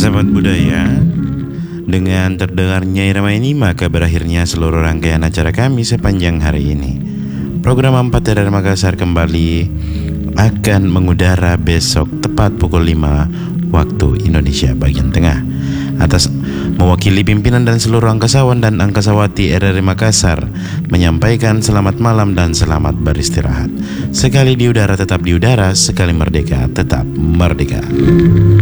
Sahabat budaya, dengan terdengarnya irama ini maka berakhirnya seluruh rangkaian acara kami sepanjang hari ini. Program 4 dari Makassar kembali akan mengudara besok tepat pukul 5 waktu Indonesia bagian tengah. Atas mewakili pimpinan dan seluruh angkasawan dan angkasawati RRI Makassar menyampaikan selamat malam dan selamat beristirahat. Sekali di udara tetap di udara, sekali merdeka tetap merdeka.